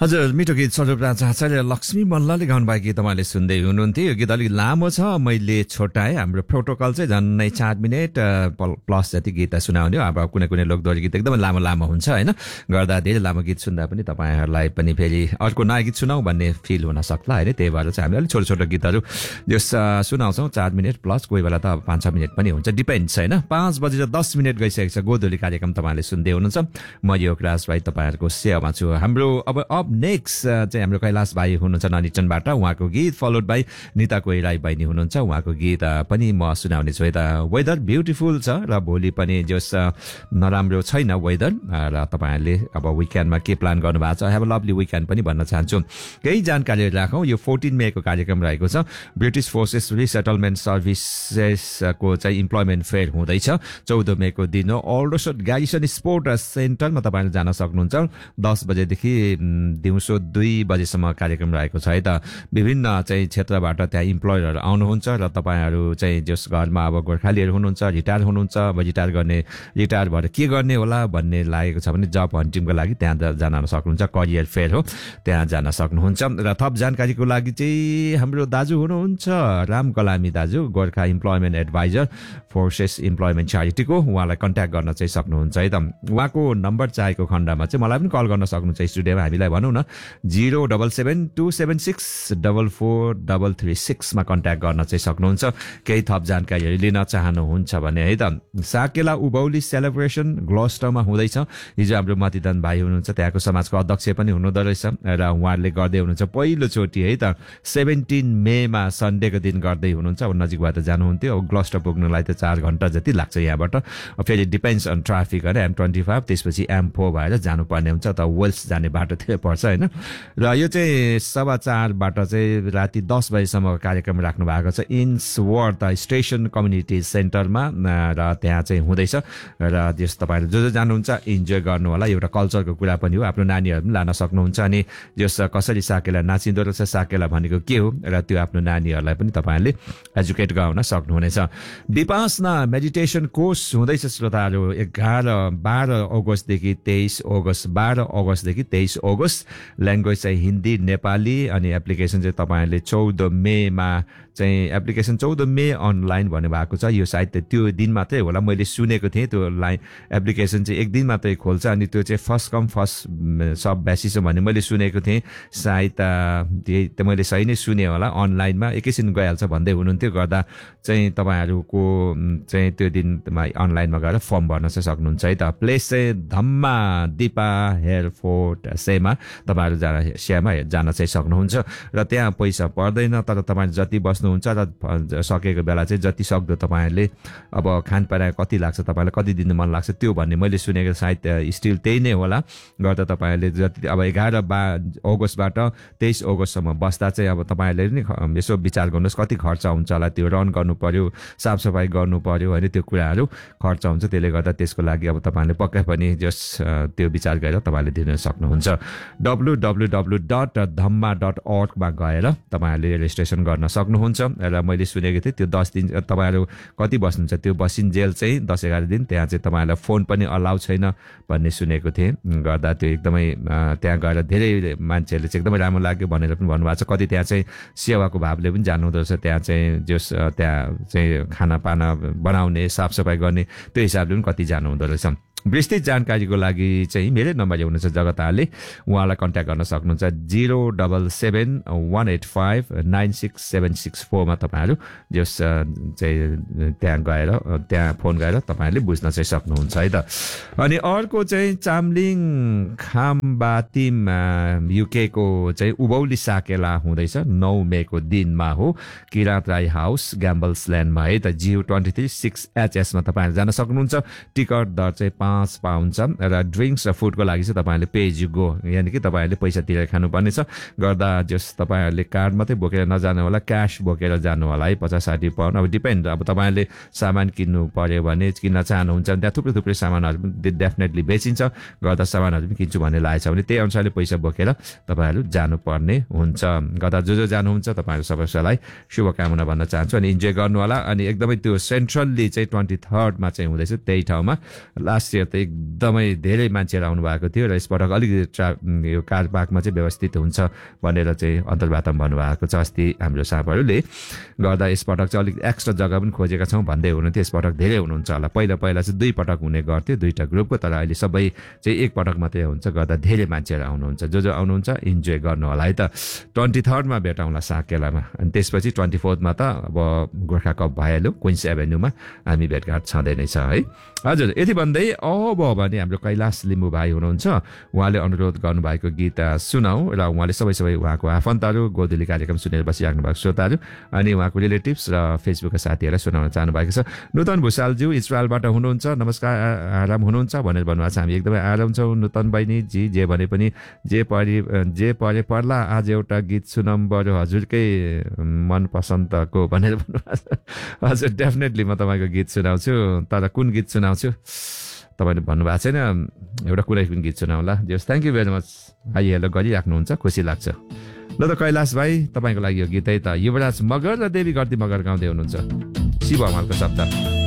हजुर मिठो गीत स्वरूप आचार्य लक्ष्मी मल्लले गाउनुभएको गीत तपाईँले सुन्दै हुनुहुन्थ्यो। यो गीत अलिक लामो छ, मैले छोटाएँ। हाम्रो प्रोटोकल चाहिँ झन्नै 4 मिनेट प्लस जति गीत सुनाउने हो। अब कुनै कुनै लोकदोहोरी गीत एकदमै लामो लामो हुन्छ होइन, गर्दा धेरै लामो गीत सुन्दा पनि तपाईँहरूलाई पनि फेरि अर्को नयाँ गीत सुनाऊ भन्ने फिल हुन सक्ला होइन। त्यही भएर चाहिँ हामीले अलिक छोटो छोटो गीतहरू जस सुनाउँछौँ 4 मिनेट प्लस, कोही बेला त 5-6 मिनेट पनि हुन्छ, डिपेन्ड्स होइन। 5:10 गइसकेको छ, गोधुली कार्यक्रम तपाईँले सुन्दै हुनुहुन्छ। म योगराज भाइ तपाईँहरूको सेवामा छु। हाम्रो अब नेक्स्ट चाहिँ हाम्रो कैलाश भाइ हुनुहुन्छ ननिचनबाट, उहाँको गीत फलोड बाई निता कोइराई बहिनी हुनुहुन्छ, उहाँको गीत पनि म सुनाउने छु। यता वेदर ब्युटिफुल छ र भोलि पनि जस नराम्रो छैन वेदर, र तपाईँहरूले अब विकेन्डमा के प्लान गर्नुभएको छ, हेभ अ लभली विकेन्ड पनि भन्न चाहन्छु। केही जानकारीहरू राखौँ। यो 14 मेको कार्यक्रम रहेको छ। ब्रिटिस फोर्सेस रिसेटलमेन्ट सर्भिसेसको चाहिँ इम्प्लोइमेन्ट फेयर हुँदैछ 14 मेको दिन हो। ओल्डोसोट ग्यारिसन स्पोर्ट सेन्टरमा तपाईँहरूले जान सक्नुहुन्छ। 10 बजेदेखि दिउँसो 2 बजेसम्म कार्यक्रम रहेको छ है त। विभिन्न चाहिँ क्षेत्रबाट त्यहाँ इम्प्लोयरहरू आउनुहुन्छ र तपाईँहरू चाहिँ जस घरमा अब गोर्खालीहरू हुनुहुन्छ, रिटायर हुनुहुन्छ, अब रिटायर भएर के गर्ने होला भन्ने लागेको छ भने जब हन्टिङको लागि त्यहाँ जान सक्नुहुन्छ। करियर फेयर हो, त्यहाँ जान सक्नुहुन्छ। र थप जानकारीको लागि चाहिँ हाम्रो दाजु हुनुहुन्छ राम कलामी दाजु, Gorkha employment adviser forces employment च्यारिटीको, उहाँलाई कन्ट्याक्ट गर्न चाहिँ सक्नुहुन्छ है त। उहाँको नम्बर चाहेको खण्डमा चाहिँ मलाई पनि कल गर्न सक्नुहुन्छ स्टुडियोमा, हामीलाई भनौँ न 0772764433 मा कन्ट्याक्ट गर्न चाहिँ सक्नुहुन्छ केही थप जानकारीहरू लिन चाहनुहुन्छ भने है त। साकेला उभौली सेलिब्रेसन ग्लोस्टरमा हुँदैछ। हिजो हाम्रो मतिदान भाइ हुनुहुन्छ, त्यहाँको समाजको अध्यक्ष पनि हुनुहुँदो रहेछ र उहाँहरूले गर्दै हुनुहुन्छ पहिलोचोटि है त। 17 मेमा सन्डेको दिन गर्दै हुनुहुन्छ। अब नजिक भएर त जानुहुन्थ्यो, ग्लोस्टर पुग्नुलाई त 4 घन्टा जति लाग्छ यहाँबाट। फेरि डिपेन्ड्स अन ट्राफिक होइन, M25 त्यसपछि M4 भएर जानुपर्ने हुन्छ, त वेल्स जाने बाटोतिर पर्छ होइन। र यो चाहिँ 4:15बाट चाहिँ राति 10 बजेसम्म कार्यक्रम राख्नु भएको छ इन्सवर्थ स्टेसन कम्युनिटी सेन्टरमा, र त्यहाँ चाहिँ हुँदैछ। र त्यस तपाईँहरू जो जानुहुन्छ इन्जोय गर्नु होला। एउटा कल्चरको कुरा पनि हो, आफ्नो नानीहरू पनि लान सक्नुहुन्छ। अनि जस कसरी साकेला नाचिँदो रहेछ, साकेला भनेको के हो, र त्यो आफ्नो नानीहरूलाई पनि तपाईँहरूले एजुकेट गराउन सक्नुहुनेछ। विपासना मेडिटेसन कोर्स हुँदैछ श्रोताहरू 12 अगस्तदेखि 23 अगस्त 12 अगस्तदेखि 23 अगस्त। ल्याङ्ग्वेज चाहिँ हिन्दी नेपाली, अनि एप्लिकेसन चाहिँ तपाईँहरूले 14 मेमा चाहिँ एप्लिकेसन 14 मे अनलाइन भन्नुभएको छ। यो सायद त्यो दिन मात्रै होला, मैले सुनेको थिएँ त्यो एप्लिकेसन चाहिँ एक दिन मात्रै खोल्छ, अनि त्यो चाहिँ फर्स्ट कम फर्स्ट सब बेसिस हो भन्ने मैले सुनेको थिएँ। सायद त्यही त मैले सही नै सुने होला, अनलाइनमा एकैछिन गइहाल्छ भन्दै हुनुहुन्थ्यो। गर्दा चाहिँ तपाईँहरूको चाहिँ त्यो दिनमा अनलाइनमा गएर फर्म भर्न चाहिँ सक्नुहुन्छ है त। प्लेस चाहिँ धम्मा दिपा हेयर फोर्ट सेमा, तपाईँहरू जान चाहिँ सक्नुहुन्छ। र त्यहाँ पैसा पर्दैन, तर तपाईँहरू जति बस्नुहुन्छ र सकेको बेला चाहिँ जति सक्दो तपाईँहरूले अब खानपान कति लाग्छ, तपाईँलाई कति दिन मन लाग्छ त्यो भन्ने मैले सुनेको, सायद स्टिल त्यही नै होला। गर्दा तपाईँहरूले जति अब 11 अगस्तबाट 23 अगस्तसम्म बस्दा चाहिँ अब तपाईँहरूले नि यसो विचार गर्नुहोस् कति खर्च हुन्छ होला। त्यो रन गर्नु पर्यो, साफसफाइ गर्नु पर्यो होइन, त्यो कुराहरू खर्च हुन्छ। त्यसले गर्दा त्यसको लागि अब तपाईँहरूले पक्कै पनि जस त्यो विचार गरेर तपाईँहरूले दिन सक्नुहुन्छ। www.dhamma.org मा गएर तपाईँहरूले रेजिस्ट्रेसन गर्न सक्नुहुन्छ। र मैले सुनेको थिएँ त्यो 10 दिन तपाईँहरू कति बस्नुहुन्छ, त्यो बसिन्जेल चाहिँ 10-11 दिन त्यहाँ चाहिँ तपाईँहरूलाई फोन पनि अलाउ छैन भन्ने सुनेको थिएँ। गर्दा त्यो एकदमै त्यहाँ गएर धेरै मान्छेहरूले चाहिँ एकदमै राम्रो लाग्यो भनेर पनि भन्नुभएको छ। कति त्यहाँ चाहिँ सेवाको भावले पनि जानुहुँदो रहेछ, त्यहाँ चाहिँ जस त्यहाँ चाहिँ खानापाना बनाउने साफसफाइ गर्ने त्यो हिसाबले पनि कति जानुहुँदो रहेछ। विस्तृत जानकारीको लागि चाहिँ मेरै नम्बर हुनुहुन्छ जगताले, उहाँलाई कन्ट्याक्ट गर्न सक्नुहुन्छ 077-185-96764 मा तपाईँहरू जस चाहिँ त्यहाँ गएर त्यहाँ फोन गरेर तपाईँहरूले बुझ्न चाहिँ सक्नुहुन्छ है त। अनि अर्को चाहिँ चाम्लिङ खामबातिम युके को चाहिँ उभौली साकेला हुँदैछ 9 मेको दिनमा हो, किरात राई हाउस ग्याम्बल्स ल्यान्डमा है त। GU23 6HS मा तपाईँहरू जान सक्नुहुन्छ। टिकट दर चाहिँ 5 पाउन्ड छ, र ड्रिङ्क्स र फुडको लागि चाहिँ तपाईँहरूले पे एज यु गो, यानि कि तपाईँहरूले पैसा तिरेर खानुपर्ने छ। गर्दा जस तपाईँहरूले कार्ड मात्रै बोकेर नजानु होला, क्यास बोकेर जानु होला है। 50-60 पाउन्ड अब डिपेन्ड, अब तपाईँहरूले सामान किन्नु पर्यो भने किन्न चाहनुहुन्छ भने त्यहाँ थुप्रै थुप्रै सामानहरू पनि डेफिनेटली बेचिन्छ। गर्दा सामानहरू पनि किन्छु भन्ने लागेको छ भने त्यही अनुसारले पैसा बोकेर तपाईँहरू जानुपर्ने हुन्छ। गर्दा जो जानुहुन्छ तपाईँहरू सबैलाई शुभकामना भन्न चाहन्छु, अनि इन्जोय गर्नु होला। अनि एकदमै त्यो सेन्ट्रल्ली चाहिँ 23 मा चाहिँ हुँदैछ त्यही ठाउँमा। लास्ट year त एकदमै धेरै मान्छेहरू आउनु भएको थियो र यसपटक अलिकति यो कार पार्कमा चाहिँ व्यवस्थित हुन्छ भनेर चाहिँ अन्तर्वार्तामा भन्नुभएको छ अस्ति हाम्रो साहबहरूले गर्दा यसपटक चाहिँ अलिक एक्स्ट्रा जग्गा पनि खोजेका छौँ भन्दै हुनुहुन्थ्यो यसपटक धेरै हुनुहुन्छ होला पहिला चाहिँ 2 पटक हुने गर्थ्यो 2टा ग्रुपको तर अहिले सबै चाहिँ 1 पटक मात्रै हुन्छ गर्दा धेरै मान्छेहरू आउनुहुन्छ जो आउनुहुन्छ इन्जोय गर्नु होला है त 23rd मा भेटौँला साकेलामा अनि त्यसपछि 24th मा त अब गोर्खा कप भइहाल्यो क्विन्स एभेन्यूमा हामी भेटघाट छँदै नै छ है हजुर यति भन्दै अब भने हाम्रो कैलाश लिम्बू भाइ हुनुहुन्छ उहाँले अनुरोध गर्नुभएको गीत सुनाऊ र उहाँले सबै उहाँको आफन्तहरू गोधुली कार्यक्रम सुनेर बसिराख्नु भएको श्रोताहरू अनि उहाँको रिलेटिभ्स र फेसबुकका साथीहरूलाई सुनाउन चाहनु भएको छ नूतन भुषालज्यू इजरायलबाट हुनुहुन्छ नमस्कार आराम हुनुहुन्छ भनेर भन्नुभएको छ हामी एकदमै आराम छौँ नूतन बहिनी जी जे भने पनि जे परे पर्ला आज एउटा गीत सुनाउँ बरु हजुरकै मनपसन्दको भनेर भन्नुभएको छ हजुर डेफिनेटली म तपाईँको गीत सुनाउँछु तर कुन गीत सुनाउँछु तपाईँले भन्नुभएको छैन एउटा कुनै पनि गीत सुनाउला जस thank you very much hi hello गरिराख्नुहुन्छ खुसी लाग्छ ल त कैलाश भाइ तपाईँको लागि यो गीतै त युवराज मगर र देवी गर्दी मगर गाउँदै हुनुहुन्छ शिव हमालको शब्द